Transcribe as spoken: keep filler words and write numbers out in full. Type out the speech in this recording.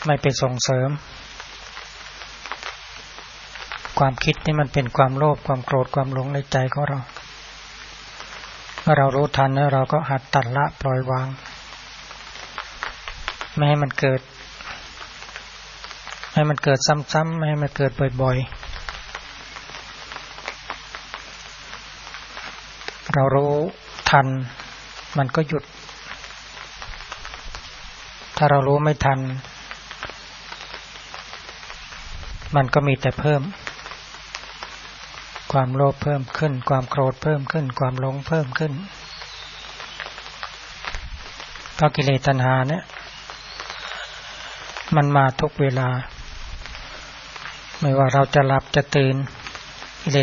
ไม่ไปส่งเสริมความคิดนี่มันเป็นความโลภความโกรธความหลงในใจของเราเมื่อเรารู้ทันแล้วเราก็หัดตัดละปล่อยวางไม่ให้มันเกิดให้มันเกิดซ้ำๆไม่ให้มันเกิดบ่อยๆเรารู้ทันมันก็หยุดถ้าเรารู้ไม่ทันมันก็มีแต่เพิ่มความโลภเพิ่มขึ้นความโกรธเพิ่มขึ้นความหลงเพิ่มขึ้นเพราะกิเลสตัณหาเนี่ยมันมาทุกเวลาไม่ว่าเราจะหลับจะตื่น